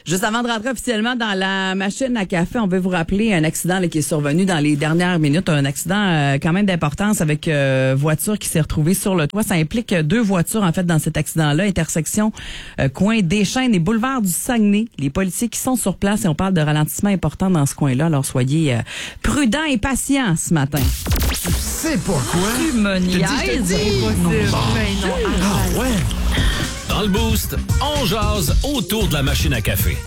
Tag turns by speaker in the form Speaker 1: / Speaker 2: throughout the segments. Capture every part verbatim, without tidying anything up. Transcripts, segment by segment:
Speaker 1: Juste avant de rentrer officiellement dans la machine à café, on veut vous rappeler un accident là, qui est survenu dans les dernières minutes. Un accident euh, quand même d'importance avec euh, voiture qui s'est retrouvée sur le toit. Ça implique euh, deux voitures en fait dans cet accident-là. Intersection euh, coin Deschênes et boulevard du Saguenay. Les policiers qui sont sur place et on parle de ralentissement important dans ce coin-là. Alors soyez euh, prudents et patients ce matin.
Speaker 2: Tu sais pourquoi?
Speaker 1: Tu me niaises. C'est possible. Mais non,
Speaker 2: Ah ouais?
Speaker 3: Dans le Boost, on jase autour de la machine à café.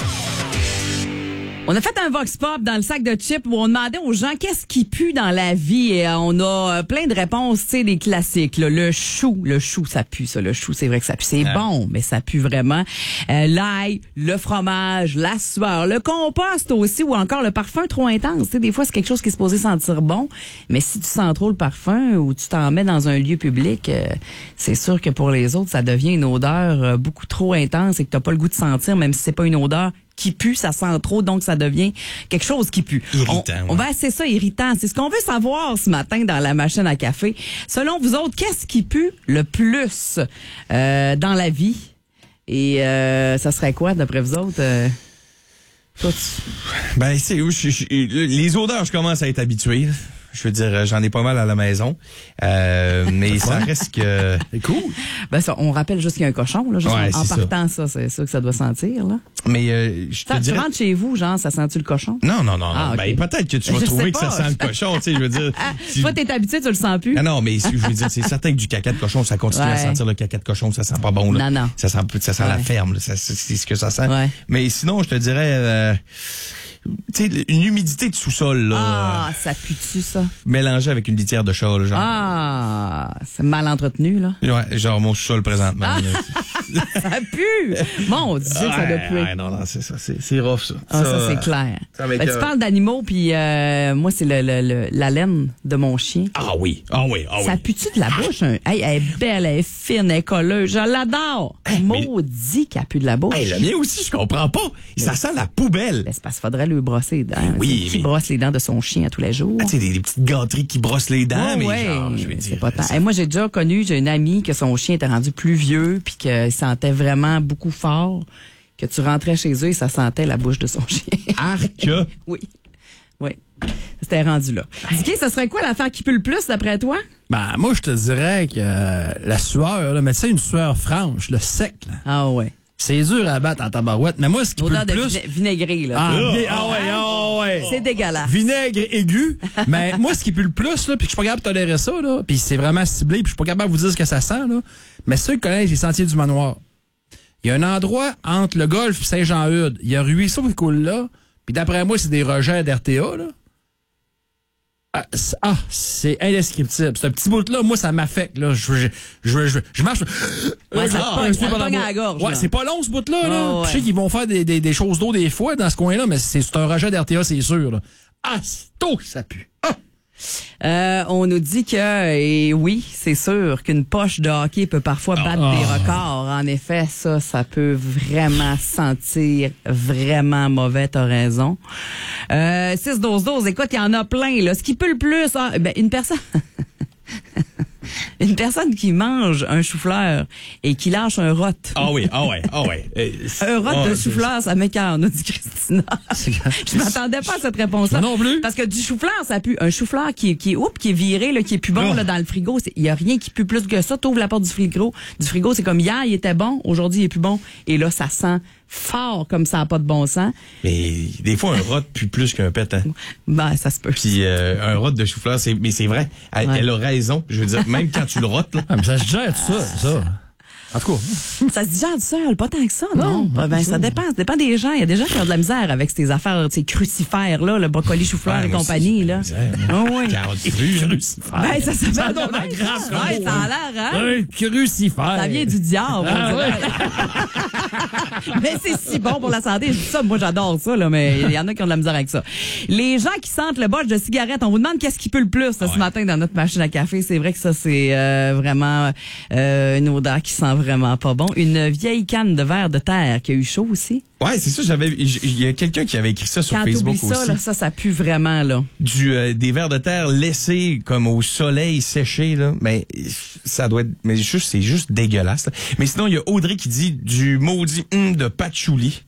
Speaker 1: On a fait un vox pop dans le sac de chips où on demandait aux gens qu'est-ce qui pue dans la vie et euh, on a euh, plein de réponses, tu sais, des classiques. Là. Le chou, le chou, ça pue, ça. Le chou, c'est vrai que ça pue. C'est
Speaker 3: Ah.
Speaker 1: bon, mais ça pue vraiment. Euh, l'ail, le fromage, la sueur, le compost aussi ou encore le parfum trop intense. Tu sais, des fois, c'est quelque chose qui est supposé sentir bon, mais si tu sens trop le parfum ou tu t'en mets dans un lieu public, euh, c'est sûr que pour les autres, ça devient une odeur euh, beaucoup trop intense et que t'as pas le goût de sentir, même si c'est pas une odeur qui pue, ça sent trop, donc ça devient quelque chose qui pue.
Speaker 3: Irritant,
Speaker 1: On, on
Speaker 3: ouais.
Speaker 1: va c'est ça, irritant. C'est ce qu'on veut savoir ce matin dans la machine à café. Selon vous autres, qu'est-ce qui pue le plus euh, dans la vie? Et euh, ça serait quoi, d'après vous autres? Euh, toi, tu-
Speaker 2: Ben, c'est où je, je- les odeurs, je commence à être habitué. Je veux dire, j'en ai pas mal à la maison. Euh, mais ça reste que...
Speaker 3: C'est cool.
Speaker 1: Ben ça, on rappelle juste qu'il y a un cochon, là. Juste
Speaker 2: Ouais,
Speaker 1: en, en
Speaker 2: c'est ça.
Speaker 1: partant, ça, c'est ça que ça doit sentir, là.
Speaker 2: Mais euh, je te
Speaker 1: Ça, tu
Speaker 2: dirais...
Speaker 1: rentres chez vous, genre, ça sent-tu le cochon?
Speaker 2: Non, non, non.
Speaker 1: Ah,
Speaker 2: non.
Speaker 1: ok.
Speaker 2: Ben, peut-être que tu vas
Speaker 1: Je
Speaker 2: trouver
Speaker 1: sais
Speaker 2: que
Speaker 1: pas.
Speaker 2: ça sent le cochon, tu sais, je veux dire.
Speaker 1: Ah,
Speaker 2: si-
Speaker 1: toi, t'es habitué, tu le sens plus?
Speaker 2: Ah non, mais si- je veux dire, c'est certain que du caca de cochon, ça continue à
Speaker 1: Ouais.
Speaker 2: sentir le caca de cochon, ça sent pas bon, là.
Speaker 1: Non, non.
Speaker 2: Ça sent, ça sent la
Speaker 1: Ouais.
Speaker 2: ferme, là. Ça- C'est c'est ce que ça sent.
Speaker 1: Ouais.
Speaker 2: Mais sinon, je te dirais, euh, tu sais, une humidité de sous-sol, là,
Speaker 1: Ah, ça pue-tu, ça?
Speaker 2: euh, mélangée avec une litière de chat, là, genre.
Speaker 1: Ah, c'est mal entretenu, là.
Speaker 2: Ouais, genre mon sous-sol présentement.
Speaker 1: Ah.
Speaker 2: là.
Speaker 1: Ça pue! Mon Dieu, que ça doit
Speaker 2: Ouais,
Speaker 1: puer.
Speaker 2: ouais, non, non, c'est ça, c'est c'est rough, ça.
Speaker 1: Ah, ça,
Speaker 2: euh,
Speaker 1: c'est clair.
Speaker 2: ça avec,
Speaker 1: Ben, tu
Speaker 2: euh,
Speaker 1: parles d'animaux, puis euh, moi, c'est le, le, le- la laine de mon chien.
Speaker 2: Ah oui, ah oui, ah
Speaker 1: Ça
Speaker 2: oui.
Speaker 1: pue-tu de la bouche? Hein? Hey, elle est belle, elle est fine, elle est colleuse. Je l'adore.
Speaker 2: Hey, mais-
Speaker 1: Maudit qu'elle pue de la bouche.
Speaker 2: Hey, le mien aussi, je comprends pas. Ça sent la poubelle.
Speaker 1: Ben, c'est parce qu'il faudrait lui brosser les dents.
Speaker 2: oui,
Speaker 1: Tu sais, qui
Speaker 2: mais-
Speaker 1: brosse les dents de son chien à tous les jours.
Speaker 2: Ah, tu sais, des, des petites gâteries qui brossent les dents,
Speaker 1: Ouais,
Speaker 2: mais
Speaker 1: ouais,
Speaker 2: genre, je veux
Speaker 1: c'est
Speaker 2: dire.
Speaker 1: pas tant.
Speaker 2: ça-
Speaker 1: Hey, moi, j'ai déjà connu, j'ai une amie que son chien était rendu plus vieux puis qu'il sentait vraiment beaucoup fort, que tu rentrais chez eux et ça sentait la bouche de son chien.
Speaker 2: Arc!
Speaker 1: Oui. Oui. C'était rendu là. Dicky, ça serait quoi l'affaire qui pue le plus d'après toi?
Speaker 4: Ben, moi, je te dirais que euh, la sueur, là, mais tu sais, une sueur franche, le sec, là,
Speaker 1: Ah ouais.
Speaker 4: c'est dur à battre en tabarouette. Mais moi, ce qui pue
Speaker 1: L'odeur
Speaker 4: le
Speaker 1: de
Speaker 4: plus...
Speaker 1: vina- vinaigré, là.
Speaker 4: Ah,
Speaker 2: Ah,
Speaker 4: vi- ah ouais, ah ouais.
Speaker 1: C'est dégueulasse.
Speaker 4: Vinaigre aigu. Mais moi, ce qui pue le plus, là, puis que je suis pas capable de tolérer ça, là, puis c'est vraiment ciblé, puis je suis pas capable de vous dire ce que ça sent, là. Mais ceux qui connaissent les sentiers du manoir, il y a un endroit entre le golfe et Saint-Jean-Eudes. Il y a un ruisseau qui coule là, puis d'après moi, c'est des rejets d'R T A, là. Ah, c'est- ah, c'est indescriptible. Ce petit bout-là, moi, ça m'affecte, là. Je, je, je, je, je marche.
Speaker 1: Ouais, ça te
Speaker 4: Ah,
Speaker 1: pogne,
Speaker 4: je
Speaker 1: ça
Speaker 4: suis
Speaker 1: te
Speaker 4: pas dans
Speaker 1: pogne
Speaker 4: le
Speaker 1: à la
Speaker 4: bois.
Speaker 1: gorge,
Speaker 4: Ouais,
Speaker 1: là.
Speaker 4: c'est pas long, ce bout-là, là.
Speaker 1: Oh,
Speaker 4: Je sais
Speaker 1: ouais.
Speaker 4: qu'ils vont faire des, des, des choses d'eau des fois dans ce coin-là, mais c'est c'est un rejet d'R T A, c'est sûr, là. Ah, c'est tôt que ça pue. Ah!
Speaker 1: Euh, on nous dit que, et oui, c'est sûr, qu'une poche de hockey peut parfois battre
Speaker 4: Ah.
Speaker 1: des records. En effet, ça, ça peut vraiment sentir vraiment mauvais, t'as raison. Euh, six douze douze, écoute, il y en a plein, là. Ce qui peut le plus, ah, ben, une personne... Une personne qui mange un chou-fleur et qui lâche un rot.
Speaker 2: Ah oui, ah ouais, ah ouais. Euh,
Speaker 1: Un rot
Speaker 2: ah,
Speaker 1: de
Speaker 2: c'est-
Speaker 1: chou-fleur, ça m'écoeure, nous dit Christina. Je m'attendais pas à cette réponse-là.
Speaker 4: Moi non plus.
Speaker 1: Parce que du chou-fleur, ça pue. Un chou-fleur qui est, qui est, oups, qui est viré, là, qui est plus bon,
Speaker 2: Oh.
Speaker 1: là, dans le frigo. Il y a rien qui pue plus que ça. T'ouvres la porte du frigo. Du frigo, c'est comme hier, il était bon. Aujourd'hui, il est plus bon. Et là, ça sent fort comme ça n'a pas de bon sens.
Speaker 2: Mais des fois, un rot pue plus qu'un pet, hein.
Speaker 1: Ben, ça se peut.
Speaker 2: Puis euh, un rot de chou-fleur, c'est, mais c'est vrai. Elle,
Speaker 1: Ouais.
Speaker 2: elle a raison. Je veux dire, même quand tu le rotes, là.
Speaker 4: Ah, mais ça se gère, tout ça, ça. En tout cas.
Speaker 1: Ça se digère du seul, pas tant que ça, non?
Speaker 4: Non, pas
Speaker 1: ben,
Speaker 4: du
Speaker 1: ça
Speaker 4: tout.
Speaker 1: dépend. Ça dépend des gens. Il y a des gens qui ont de la misère avec ces affaires, ces crucifères-là, le brocoli chou-fleur
Speaker 2: Ouais,
Speaker 1: et
Speaker 2: moi
Speaker 1: compagnie,
Speaker 2: aussi,
Speaker 1: là.
Speaker 2: j'ai de la misère.
Speaker 1: Ah oui.
Speaker 2: Carotte crue, hein.
Speaker 1: Ben, ça s'appelle
Speaker 4: Ça
Speaker 1: de
Speaker 4: donne la
Speaker 1: même,
Speaker 4: grâce,
Speaker 1: ça. Ouais,
Speaker 4: le
Speaker 1: ça a l'air, hein?
Speaker 4: Un crucifère.
Speaker 1: Ça vient du diable.
Speaker 4: Ah,
Speaker 1: on dirait. Mais c'est si bon pour la santé. Je dis ça, moi j'adore ça, là, mais il y en a qui ont de la misère avec ça. Les gens qui sentent le botch de cigarette, on vous demande qu'est-ce qui pue le plus là, ce
Speaker 2: Ouais.
Speaker 1: matin dans notre machine à café. C'est vrai que ça, c'est euh, vraiment euh, une odeur qui sent vraiment pas bon. Une vieille canne de verre de terre qui a eu chaud aussi.
Speaker 2: Ouais, c'est ça, j'avais, il y a quelqu'un qui avait écrit ça sur
Speaker 1: Quand
Speaker 2: Facebook
Speaker 1: t'oublies ça,
Speaker 2: aussi.
Speaker 1: là, ça, ça pue vraiment, là.
Speaker 2: Du, euh, des vers de terre laissés comme au soleil séchés, là. Mais ça doit être, mais juste, c'est juste dégueulasse, là. Mais sinon, il y a Audrey qui dit du maudit hum de patchouli.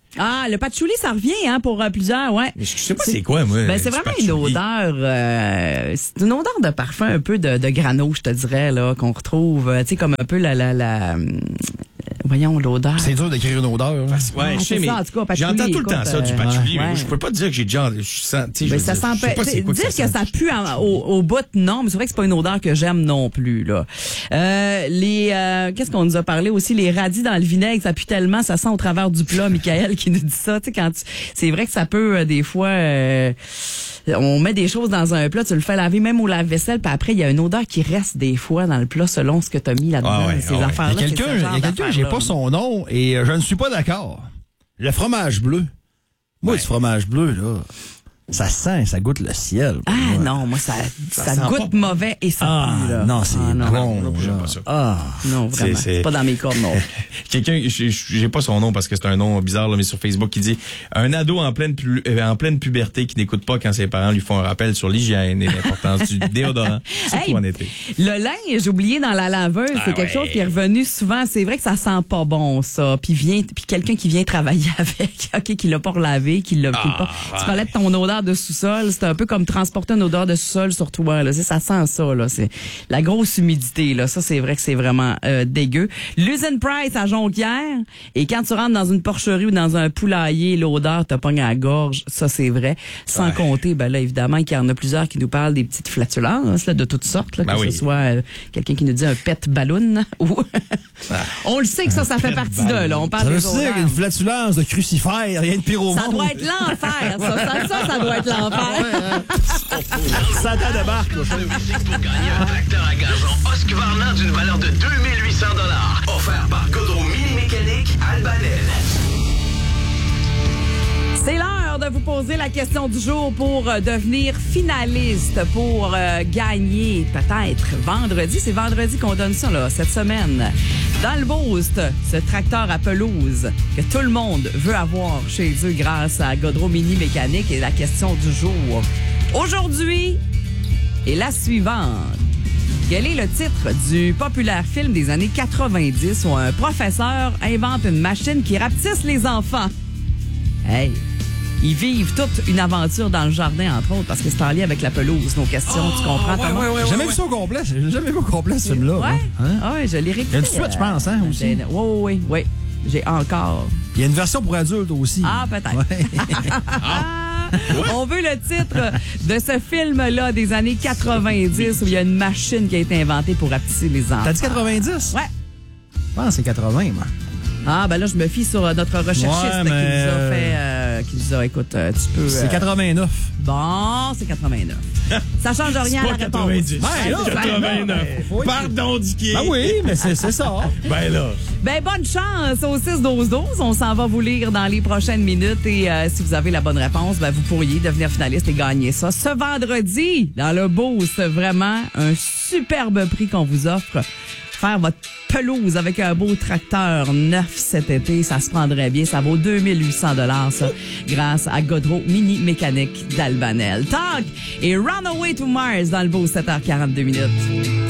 Speaker 1: Ah, le patchouli, ça revient hein, pour euh, plusieurs, ouais.
Speaker 2: Mais je sais pas c'est quoi, moi.
Speaker 1: Ben, c'est
Speaker 2: du
Speaker 1: vraiment
Speaker 2: patchouli.
Speaker 1: une odeur, euh, c'est une odeur de parfum un peu de, de grano, je te dirais, là, qu'on retrouve, euh, tu sais, comme un peu la, la, la, euh, voyons, l'odeur.
Speaker 4: C'est dur d'écrire une odeur. Hein.
Speaker 2: Ouais,
Speaker 1: Ah,
Speaker 2: je sais,
Speaker 1: c'est
Speaker 2: mais
Speaker 1: ça, en tout cas, patchouli,
Speaker 2: j'entends tout le
Speaker 1: écoute,
Speaker 2: temps ça, du
Speaker 1: euh,
Speaker 2: patchouli.
Speaker 1: ouais.
Speaker 2: mais Je peux pas te dire que j'ai déjà... Je sens, tu sais, je
Speaker 1: Ben,
Speaker 2: veux
Speaker 1: ça
Speaker 2: dire,
Speaker 1: sent
Speaker 2: je sais pas c'est quoi
Speaker 1: dire
Speaker 2: que ça
Speaker 1: que
Speaker 2: sent.
Speaker 1: ça pue en- au, au bout, non, mais c'est vrai que c'est pas une odeur que j'aime non plus, là. Euh, les, euh, qu'est-ce qu'on nous a parlé aussi? Les radis dans le vinaigre, ça pue tellement, ça sent au travers du plat. Michael qui nous dit ça, tu sais, quand tu, c'est vrai que ça peut, euh, des fois, euh, on met des choses dans un plat, tu le fais laver même au lave-vaisselle, puis après, il y a une odeur qui reste des fois dans le plat selon ce que tu as mis là-dedans.
Speaker 2: Ah ouais,
Speaker 1: ces
Speaker 2: ah ouais.
Speaker 1: affaires-là.
Speaker 4: Il y a
Speaker 1: c'est
Speaker 4: quelqu'un,
Speaker 1: ce genre
Speaker 4: il y a quelqu'un, j'ai
Speaker 1: d'affaires-là.
Speaker 4: pas son nom et euh, je ne suis pas d'accord. Le fromage bleu. Moi, du fromage bleu, là, ça sent, ça goûte le ciel. pour
Speaker 1: Ah
Speaker 4: moi.
Speaker 1: non, moi, ça, ça,
Speaker 2: sent
Speaker 1: goûte
Speaker 2: pas-
Speaker 1: mauvais et ça
Speaker 4: Ah,
Speaker 1: pue, là.
Speaker 4: non, c'est
Speaker 1: Ah, non.
Speaker 4: bon.
Speaker 2: non, j'aime
Speaker 4: là.
Speaker 2: pas ça.
Speaker 4: Ah.
Speaker 1: Non, vraiment.
Speaker 2: C'est- c'est-
Speaker 1: C'est pas dans mes cordes, non.
Speaker 2: Quelqu'un, j'ai j'ai pas son nom parce que c'est un nom bizarre, là, mais sur Facebook, qui dit un ado en pleine pu- euh, en pleine puberté qui n'écoute pas quand ses parents lui font un rappel sur l'hygiène et l'importance du déodorant, surtout
Speaker 1: Hey,
Speaker 2: en été.
Speaker 1: Le linge oublié dans la laveuse,
Speaker 2: Ah
Speaker 1: c'est quelque
Speaker 2: ouais.
Speaker 1: chose qui est revenu souvent. C'est vrai que ça sent pas bon, ça. Puis vient, puis quelqu'un qui vient travailler avec, ok, qui l'a pas relavé, qui l'a, qui l'a pas. Tu parlais de ton odeur de sous-sol. C'est un peu comme transporter une odeur de sous-sol sur toi. Là, C'est- ça sent ça. Là, c'est la grosse humidité. Là, ça c'est vrai que c'est vraiment euh, dégueu. L'usine Price à Jonquière. Et quand tu rentres dans une porcherie ou dans un poulailler, l'odeur te pogne à la gorge. Ça c'est vrai. Sans
Speaker 2: Ouais.
Speaker 1: compter, ben là évidemment qu'il y en a plusieurs qui nous parlent des petites flatulences là, de toutes sortes. Là,
Speaker 2: Ben
Speaker 1: que
Speaker 2: oui.
Speaker 1: ce soit euh, quelqu'un qui nous dit un pet ballon ou on le sait que ça ça fait partie de là. On parle
Speaker 4: Ça veut
Speaker 1: des
Speaker 4: dire
Speaker 1: odeurs.
Speaker 4: qu'une flatulence de crucifère, rien de pire au
Speaker 1: Ça
Speaker 4: monde.
Speaker 1: doit être l'enfer. Ça, ça, ça, ça doit être l'enfer.
Speaker 4: Satan de barque.
Speaker 3: Pour gagner un tracteur à gazon Husqvarna d'une valeur de deux mille huit cents dollars. Offert par Godreau Mini Mécanique Albanel.
Speaker 1: C'est l'heure de vous poser la question du jour pour euh, devenir finaliste, pour euh, gagner peut-être vendredi. C'est vendredi qu'on donne ça, là, cette semaine. Dans le Boost, ce tracteur à pelouse que tout le monde veut avoir chez eux grâce à Godreau Mini Mécanique et la question du jour. Aujourd'hui est la suivante. Quel est le titre du populaire film des années quatre-vingt-dix où un professeur invente une machine qui rapetisse les enfants? Hey! Ils vivent toute une aventure dans le jardin, entre autres, parce que c'est en lien avec la pelouse, nos questions. Tu comprends, Thomas?
Speaker 4: J'ai jamais vu ça au complet. J'ai jamais vu au complet ce film-là.
Speaker 1: Ouais,
Speaker 4: Hein?
Speaker 1: ah ouais, je l'ai réécouté.
Speaker 4: Il y a une suite, je pense, hein, aussi.
Speaker 1: Oui, oui, oui. Ouais. J'ai encore.
Speaker 4: Il y a une version pour adultes aussi.
Speaker 1: Ah, peut-être.
Speaker 4: Ouais.
Speaker 1: On veut le titre de ce film-là des années quatre-vingt-dix où il y a une machine qui a été inventée pour rapetisser les enfants.
Speaker 4: T'as dit quatre-vingt-dix?
Speaker 1: Ouais.
Speaker 4: Je pense que c'est quatre-vingts, moi.
Speaker 1: Ah, ben là, je me fie sur euh, notre recherchiste
Speaker 4: Ouais,
Speaker 1: qui
Speaker 4: mais,
Speaker 1: nous a
Speaker 4: euh,
Speaker 1: fait... euh, qui nous a, écoute, euh, tu peux...
Speaker 4: C'est
Speaker 1: euh,
Speaker 4: quatre-vingt-neuf.
Speaker 1: Bon, c'est quatre-vingt-neuf. Ça change rien à la réponse.
Speaker 2: quatre-vingt-dix.
Speaker 1: Ouais,
Speaker 4: là,
Speaker 1: c'est ça.
Speaker 2: quatre-vingt-neuf.
Speaker 4: faut-
Speaker 2: Pardon, Dicky.
Speaker 4: Ben oui, mais c'est c'est ça.
Speaker 2: Ben là.
Speaker 1: Ben, bonne chance au six douze douze. On s'en va vous lire dans les prochaines minutes. Et euh, si vous avez la bonne réponse, ben, vous pourriez devenir finaliste et gagner ça. Ce vendredi, dans le Boost, vraiment un superbe prix qu'on vous offre. Faire votre pelouse avec un beau tracteur neuf cet été, ça se prendrait bien. Ça vaut deux mille huit cents dollars, ça, grâce à Godreau Mini Mécanique d'Albanel. Talk et Runaway to Mars dans le Boost, sept heures quarante-deux minutes.